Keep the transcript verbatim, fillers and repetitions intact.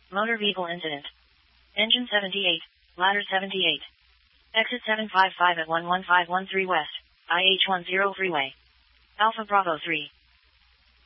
Motor vehicle incident. Engine seventy-eight, ladder seventy-eight. Exit seven five five at one one five one three West, I H ten freeway. Alpha Bravo three.